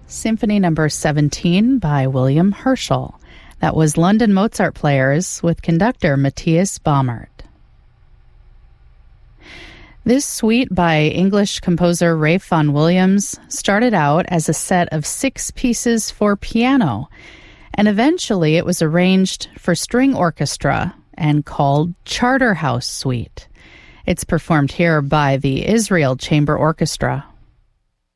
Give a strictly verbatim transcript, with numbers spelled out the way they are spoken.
Symphony Number seventeen by William Herschel. That was London Mozart Players with conductor Matthias Baumert. This suite by English composer Ralph Vaughan Williams started out as a set of six pieces for piano, and eventually it was arranged for string orchestra and called Charterhouse Suite. It's performed here by the Israel Chamber Orchestra